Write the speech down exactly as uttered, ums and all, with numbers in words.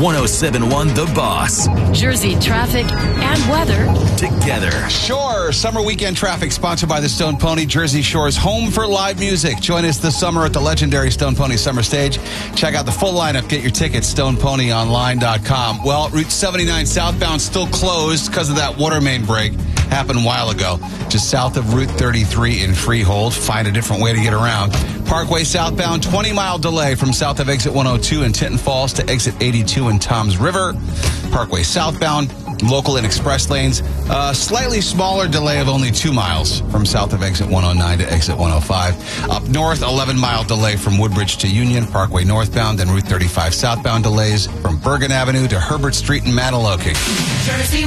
one oh seven point one The Boss. Jersey traffic and weather together. Shore Summer Weekend Traffic, sponsored by the Stone Pony, Jersey Shore's home for live music. Join us this summer at the legendary Stone Pony Summer Stage. Check out the full lineup. Get your tickets, stone pony online dot com. Well, Route seventy-nine southbound still closed because of that water main break. Happened a while ago. Just south of Route thirty-three in Freehold. Find a different way to get around. Parkway southbound, twenty mile delay from south of exit one oh two in Tinton Falls to exit eighty-two in Toms River. Parkway southbound, local and express lanes. A slightly smaller delay of only two miles from south of exit one oh nine to exit one oh five. Up north, eleven mile delay from Woodbridge to Union. Parkway northbound and Route thirty-five southbound delays from Bergen Avenue to Herbert Street in Mantoloking. Jersey